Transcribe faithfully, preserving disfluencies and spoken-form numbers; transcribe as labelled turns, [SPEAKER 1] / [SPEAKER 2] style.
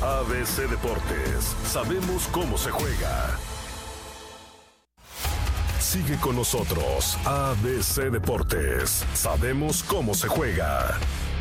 [SPEAKER 1] A B C Deportes, sabemos cómo se juega. Sigue con nosotros, A B C Deportes, sabemos cómo se juega.